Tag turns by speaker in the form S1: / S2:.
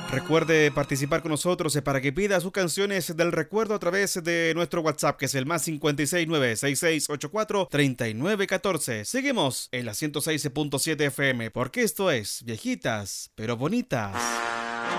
S1: Recuerde participar con nosotros para que pida sus canciones del recuerdo a través de nuestro WhatsApp, que es el más 569-6684-3914. Seguimos en la 106.7 FM, porque esto es Viejitas pero Bonitas.